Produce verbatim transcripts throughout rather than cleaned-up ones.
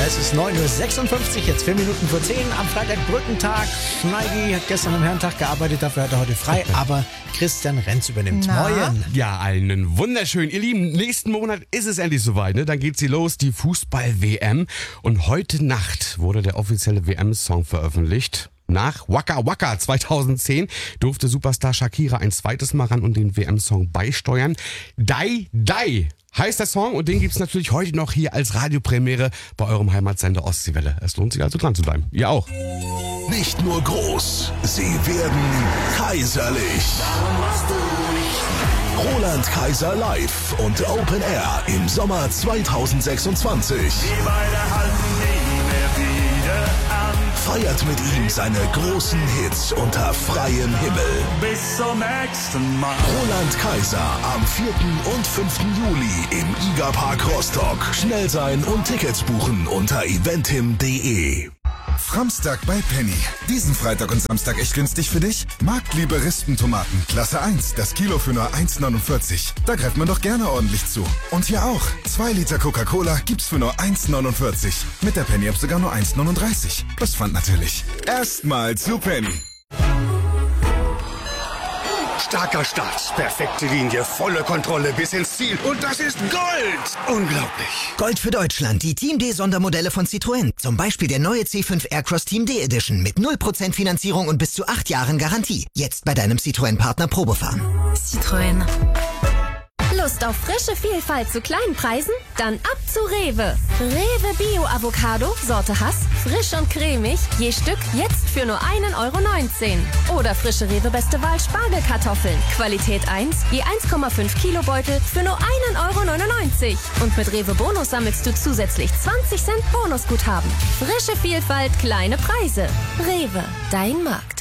Es ist neun Uhr sechsundfünfzig, jetzt vier Minuten vor zehn am Freitag Brückentag. Schneidi hat gestern am Herrentag gearbeitet, dafür hat er heute frei, aber Christian Renz übernimmt. Na? Moin. Ja, einen wunderschönen. Ihr Lieben, nächsten Monat ist es endlich soweit, ne? Dann geht sie los, die Fußball-W M. Und heute Nacht wurde der offizielle W M-Song veröffentlicht. Nach Waka Waka zweitausendzehn durfte Superstar Shakira ein zweites Mal ran und den W M-Song beisteuern. Dai Dai heißt der Song und den gibt's natürlich heute noch hier als Radiopremiere bei eurem Heimatsender Ostseewelle. Es lohnt sich also dran zu bleiben. Ihr auch. Nicht nur groß, sie werden kaiserlich. Roland Kaiser live und Open Air im Sommer zweitausendsechsundzwanzig. Die beiden halten nie mehr wieder an. Feiert mit ihm seine großen Hits unter freiem Himmel. Bis zum nächsten Mal. Roland Kaiser am vierten und fünften Juli im Igerpark Rostock. Schnell sein und Tickets buchen unter eventim punkt de. Framstag bei Penny. Diesen Freitag und Samstag echt günstig für dich? Marktliebe Rispentomaten, Klasse eins, das Kilo für nur eins neunundvierzig. Da greift man doch gerne ordentlich zu. Und hier auch. zwei Liter Coca-Cola gibt's für nur eins neunundvierzig. Mit der Penny-App sogar nur eins neununddreißig. Plus Pfand natürlich. Erstmal zu Penny. Starker Start, perfekte Linie, volle Kontrolle bis ins Ziel. Und das ist Gold! Unglaublich. Gold für Deutschland, die Team D Sondermodelle von Citroën. Zum Beispiel der neue C fünf Aircross Team D Edition mit null Prozent Finanzierung und bis zu acht Jahren Garantie. Jetzt bei deinem Citroën-Partner Probefahren. Citroën. Lust auf frische Vielfalt zu kleinen Preisen? Dann ab zu Rewe. Rewe Bio Avocado, Sorte Hass, frisch und cremig, je Stück jetzt für nur einen Euro neunzehn. Oder frische Rewe Beste Wahl Spargelkartoffeln, Qualität eins, je eins Komma fünf Kilo Beutel für nur einen Euro neunundneunzig. Und mit Rewe Bonus sammelst du zusätzlich zwanzig Cent Bonusguthaben. Frische Vielfalt, kleine Preise. Rewe, dein Markt.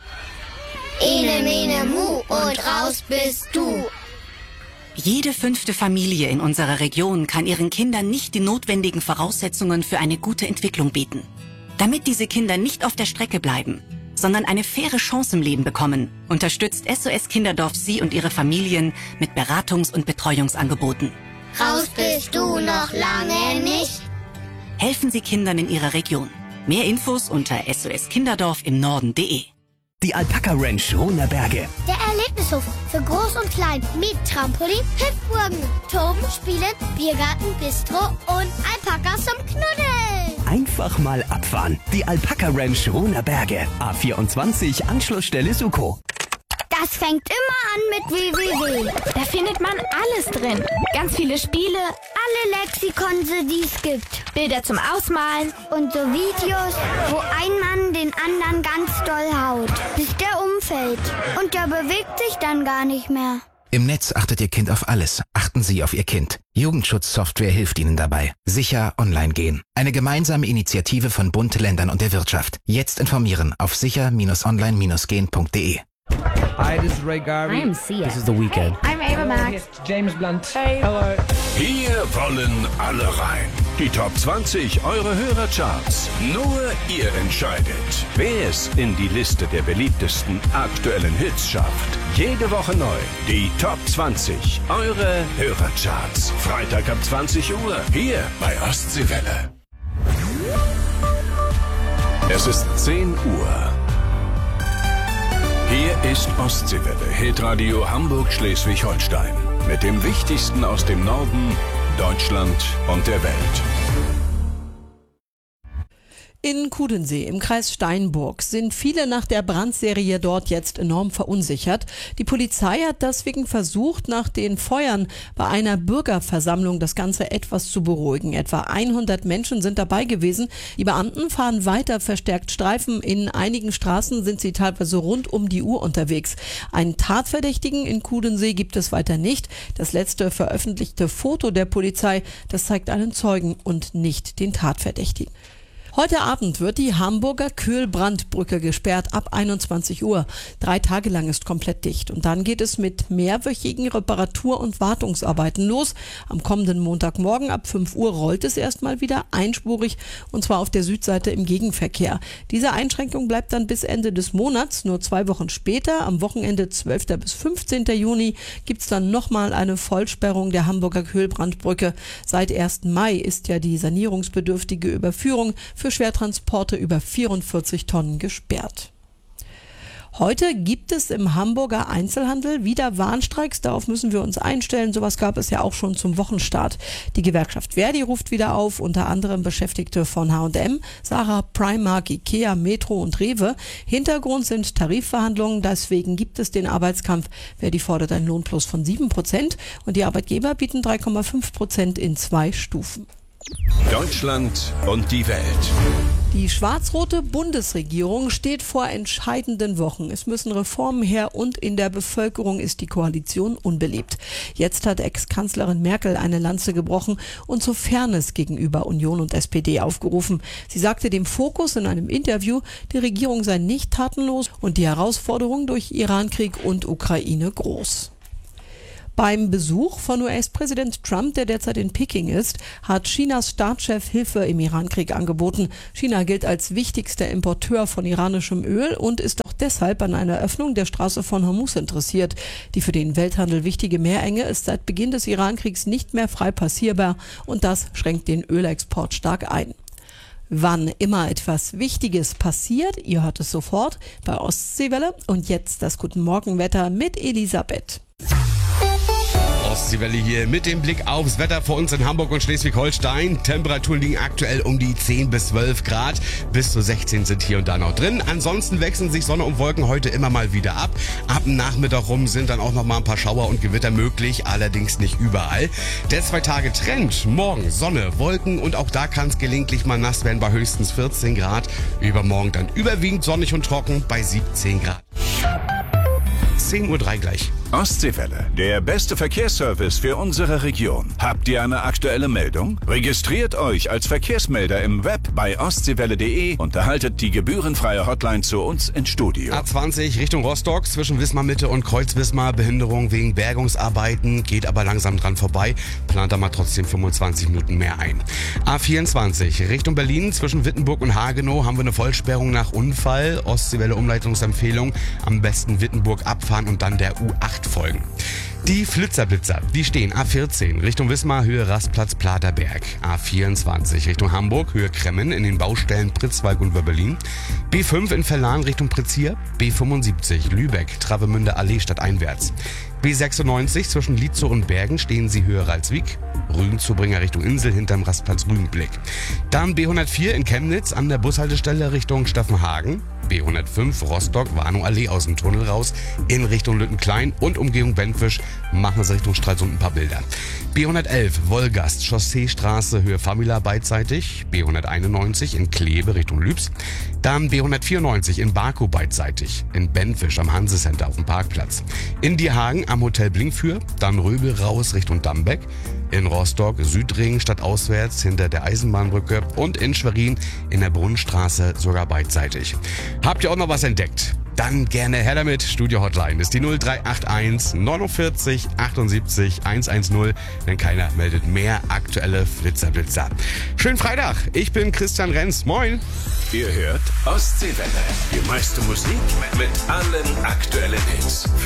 Ene, mene, mu und raus bist du. Jede fünfte Familie in unserer Region kann ihren Kindern nicht die notwendigen Voraussetzungen für eine gute Entwicklung bieten. Damit diese Kinder nicht auf der Strecke bleiben, sondern eine faire Chance im Leben bekommen, unterstützt S O S Kinderdorf Sie und Ihre Familien mit Beratungs- und Betreuungsangeboten. Raus bist du noch lange nicht. Helfen Sie Kindern in Ihrer Region. Mehr Infos unter S O S Kinderdorf im Norden punkt de. Die Alpaka Ranch Runerberge. Der Erlebnishof für Groß und Klein mit Trampolin, Hüpfburgen, Toben, Spielen, Biergarten, Bistro und Alpakas zum Knuddeln. Einfach mal abfahren. Die Alpaka Ranch Runerberge. A vierundzwanzig, Anschlussstelle Suko. Das fängt immer an mit W W W. Da findet man alles drin. Ganz viele Spiele, alle Lexikonse, die es gibt. Bilder zum Ausmalen und so Videos, wo ein Mann den anderen ganz doll haut, bis der umfällt. Und der bewegt sich dann gar nicht mehr. Im Netz achtet Ihr Kind auf alles. Achten Sie auf Ihr Kind. Jugendschutzsoftware hilft Ihnen dabei. Sicher online gehen. Eine gemeinsame Initiative von Bund, Ländern und der Wirtschaft. Jetzt informieren auf sicher Bindestrich online Bindestrich gehen Punkt de. Hi, this is Ray Garvey. I'm Sia. This is The Weeknd. Hey, I'm Ava Max. James Blunt. Hey. Hello. Hier wollen alle rein. Die Top zwanzig eure Hörercharts. Nur ihr entscheidet, wer es in die Liste der beliebtesten aktuellen Hits schafft. Jede Woche neu. Die Top zwanzig eure Hörercharts. Freitag ab zwanzig Uhr. Hier bei Ostseewelle. Es ist zehn Uhr. Hier ist Ostseewelle, Hitradio Hamburg-Schleswig-Holstein. Mit dem Wichtigsten aus dem Norden, Deutschland und der Welt. In Kudensee im Kreis Steinburg sind viele nach der Brandserie dort jetzt enorm verunsichert. Die Polizei hat deswegen versucht, nach den Feuern bei einer Bürgerversammlung das Ganze etwas zu beruhigen. Etwa hundert Menschen sind dabei gewesen. Die Beamten fahren weiter verstärkt Streifen. In einigen Straßen sind sie teilweise rund um die Uhr unterwegs. Einen Tatverdächtigen in Kudensee gibt es weiter nicht. Das letzte veröffentlichte Foto der Polizei, das zeigt einen Zeugen und nicht den Tatverdächtigen. Heute Abend wird die Hamburger Köhlbrandbrücke gesperrt ab einundzwanzig Uhr. Drei Tage lang ist komplett dicht. Und dann geht es mit mehrwöchigen Reparatur- und Wartungsarbeiten los. Am kommenden Montagmorgen ab fünf Uhr rollt es erstmal wieder einspurig, und zwar auf der Südseite im Gegenverkehr. Diese Einschränkung bleibt dann bis Ende des Monats. Nur zwei Wochen später, am Wochenende zwölften bis fünfzehnten Juni, gibt es dann nochmal eine Vollsperrung der Hamburger Köhlbrandbrücke. Seit ersten Mai ist ja die sanierungsbedürftige Überführung für Schwertransporte über vierundvierzig Tonnen gesperrt. Heute gibt es im Hamburger Einzelhandel wieder Warnstreiks. Darauf müssen wir uns einstellen. Sowas gab es ja auch schon zum Wochenstart. Die Gewerkschaft Verdi ruft wieder auf, unter anderem Beschäftigte von H und M, Sarah, Primark, Ikea, Metro und Rewe. Hintergrund sind Tarifverhandlungen. Deswegen gibt es den Arbeitskampf. Verdi fordert einen Lohnplus von sieben Prozent und die Arbeitgeber bieten drei Komma fünf Prozent in zwei Stufen. Deutschland und die Welt. Die schwarz-rote Bundesregierung steht vor entscheidenden Wochen. Es müssen Reformen her und in der Bevölkerung ist die Koalition unbeliebt. Jetzt hat Ex-Kanzlerin Merkel eine Lanze gebrochen und zur Fairness gegenüber Union und S P D aufgerufen. Sie sagte dem Fokus in einem Interview, die Regierung sei nicht tatenlos und die Herausforderungen durch Irankrieg und Ukraine groß. Beim Besuch von U S-Präsident Trump, der derzeit in Peking ist, hat Chinas Staatschef Hilfe im Irankrieg angeboten. China gilt als wichtigster Importeur von iranischem Öl und ist auch deshalb an einer Öffnung der Straße von Hormuz interessiert. Die für den Welthandel wichtige Meerenge ist seit Beginn des Irankriegs nicht mehr frei passierbar und das schränkt den Ölexport stark ein. Wann immer etwas Wichtiges passiert, ihr hört es sofort bei Ostseewelle. Und jetzt das Guten Morgenwetter mit Elisabeth. Ostseewelle hier mit dem Blick aufs Wetter vor uns in Hamburg und Schleswig-Holstein. Temperaturen liegen aktuell um die zehn bis zwölf Grad. Bis zu sechzehn sind hier und da noch drin. Ansonsten wechseln sich Sonne und Wolken heute immer mal wieder ab. Ab dem Nachmittag rum sind dann auch noch mal ein paar Schauer und Gewitter möglich, allerdings nicht überall. Der Zwei-Tage-Trend: morgen Sonne, Wolken und auch da kann es gelegentlich mal nass werden bei höchstens vierzehn Grad. Übermorgen dann überwiegend sonnig und trocken bei siebzehn Grad. zehn Uhr drei gleich. Ostseewelle, der beste Verkehrsservice für unsere Region. Habt ihr eine aktuelle Meldung? Registriert euch als Verkehrsmelder im Web bei ostseewelle punkt de und erhaltet die gebührenfreie Hotline zu uns ins Studio. A zwanzig Richtung Rostock zwischen Wismar Mitte und Kreuz-Wismar. Behinderung wegen Bergungsarbeiten, geht aber langsam dran vorbei. Plant da mal trotzdem fünfundzwanzig Minuten mehr ein. A vierundzwanzig Richtung Berlin zwischen Wittenburg und Hagenow haben wir eine Vollsperrung nach Unfall. Ostseewelle Umleitungsempfehlung: am besten Wittenburg abfahren und dann der U acht folgen. Die Flitzerblitzer, die stehen A vierzehn Richtung Wismar, Höhe Rastplatz Platerberg. A vierundzwanzig Richtung Hamburg, Höhe Kremmen in den Baustellen Pritzwalk und Wöberlin. B fünf in Verlan Richtung Pretzier. B fünfundsiebzig Lübeck, Travemünde Allee stadteinwärts. B sechsundneunzig zwischen Lietzow und Bergen stehen sie Höhe Ralswiek. Rügenzubringer Richtung Insel hinterm Rastplatz Rügenblick. Dann B hundertvier in Chemnitz an der Bushaltestelle Richtung Staffenhagen. B hundertfünf Rostock, Warnow Allee aus dem Tunnel raus in Richtung Lüttenklein und Umgehung Benfisch, machen sie Richtung Stralsund ein paar Bilder. B hundertelf Wolgast, Chausseestraße, Höhe Famila beidseitig. B hunderteinundneunzig in Kleve Richtung Lübs. Dann B hundertvierundneunzig in Baku beidseitig. In Benfisch am Hansecenter auf dem Parkplatz. In Dierhagen am Hotel Blinkfür. Dann Röbel raus Richtung Dambeck. In Rostock Südring stadtauswärts hinter der Eisenbahnbrücke und in Schwerin in der Brunnenstraße sogar beidseitig. Habt ihr auch noch was entdeckt? Dann gerne her damit. Studio Hotline ist die null drei acht eins neunundvierzig achtundsiebzig hundertzehn, wenn keiner meldet mehr aktuelle Flitzerblitzer. Schönen Freitag, ich bin Christian Renz. Moin. Ihr hört Ostseewelle, die meiste Musik mit allen aktuellen Hits.